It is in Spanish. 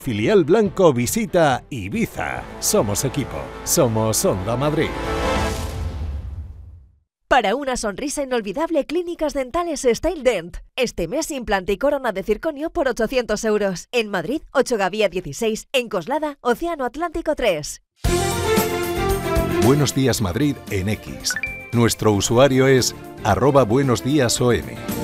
Filial Blanco visita Ibiza. Somos equipo. Somos Onda Madrid. Para una sonrisa inolvidable, Clínicas Dentales Style Dent. Este mes, implante y corona de circonio por 800 euros. En Madrid, 8 Gavía 16. En Coslada, Océano Atlántico 3. Buenos días Madrid en X. Nuestro usuario es @buenosdíasom.